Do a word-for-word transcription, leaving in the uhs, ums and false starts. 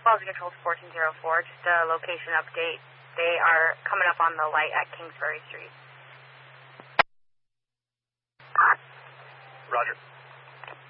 Quality Control fourteen oh four, just a location update. They are coming up on the light at Kingsbury Street.